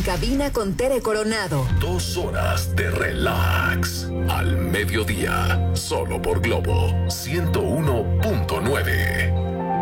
cabina con Tere Coronado. 2 horas de relax. Al mediodía. Solo por Globo 101.9.